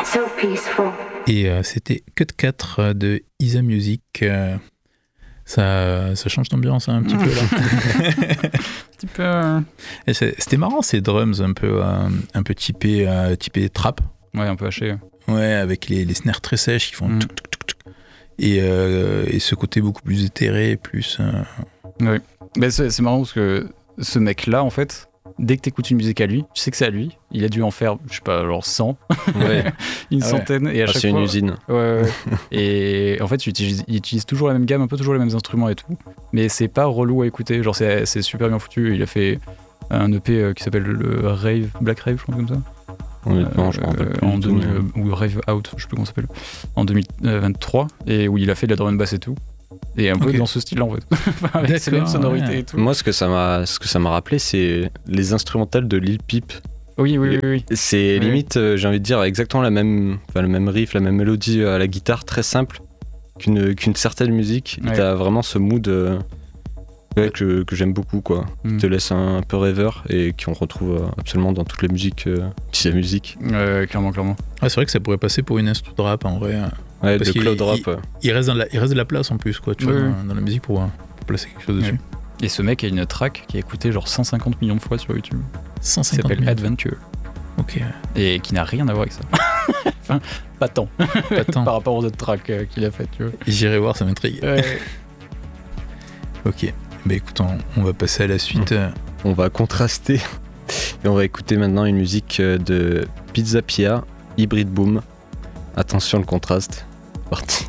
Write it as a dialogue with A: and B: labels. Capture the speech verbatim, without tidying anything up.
A: so peaceful.
B: Et euh, c'était Cut quatre de Isa Music. Euh, ça, ça change d'ambiance hein, un petit peu là.
C: Un petit peu. Euh...
B: Et c'était marrant ces drums un peu, euh, un peu typés, euh, typés trap.
C: Ouais, un peu haché.
B: Ouais, avec les, les snares très sèches qui font.
C: Mm.
B: Tuc, tuc, tuc, tuc. Et, euh, et ce côté beaucoup plus éthéré, plus. Euh...
C: Oui. Mais c'est, c'est marrant parce que ce mec-là, en fait, dès que t'écoutes une musique à lui, tu sais que c'est à lui. Il a dû en faire, je sais pas, genre cent,
D: Ouais.
C: une
D: Ah
C: centaine.
D: ouais.
C: Et à
D: ah,
C: chaque
D: c'est
C: fois,
D: une usine.
C: Ouais, ouais, ouais. Et en fait, il utilise, il utilise toujours la même gamme, un peu toujours les mêmes instruments et tout. Mais c'est pas relou à écouter. Genre, c'est, c'est super bien foutu. Il a fait un E P qui s'appelle le Rave, Black Rave, je crois, comme ça.
D: Honnêtement,
C: Euh,
D: je me rappelle plus
C: en
D: du tout,
C: deux mille,
D: mais-
C: ou Rave Out, je sais plus comment ça s'appelle, en deux mille vingt-trois, et où il a fait de la drum and bass et tout. Et un peu
B: Ok.
C: dans ce style-là, en fait. Avec ses mêmes
B: D'accord,
C: sonorités
B: ouais.
C: et tout.
D: Moi, ce que ça m'a, ce que ça m'a rappelé, c'est les instrumentales de Lil Peep.
C: Oui, oui, oui, oui.
D: C'est
C: Ouais.
D: limite, euh, j'ai envie de dire, exactement la même, enfin, le même riff, la même mélodie à la guitare, très simple, qu'une, qu'une certaine musique. Et
C: Ouais.
D: t'as vraiment ce mood euh, ouais, que, que j'aime beaucoup, quoi.
C: Mm.
D: Qui te laisse un, un peu rêveur et qu'on retrouve euh, absolument dans toutes les musiques, euh, si la musique.
C: Euh, clairement, clairement.
B: Ouais, c'est vrai que ça pourrait passer pour une instru de rap en vrai.
D: Ouais,
B: Parce
D: de
B: qu'il-
D: cloud rap.
B: il-
D: ouais.
B: Il reste, dans la, il reste de la place en plus, quoi, tu vois,
C: Oui,
B: dans, dans la musique pour, pour placer quelque chose dessus.
C: Ouais. Et ce mec a une track qui a écouté genre cent cinquante millions de fois sur YouTube. Qui
B: cent cinquante
C: s'appelle
B: mille.
C: Adventure.
B: Ok.
C: Et qui n'a rien à voir avec ça. Enfin, pas tant.
B: Pas tant.
C: Par rapport aux autres tracks euh, qu'il a faites, tu vois.
B: J'irai voir, ça m'intrigue.
C: Ouais.
B: Ok. Bah écoute, on, on va passer à la suite.
D: On va contraster et on va écouter maintenant une musique de Pizza Pia, Hybrid Boom. Attention le contraste. Parti.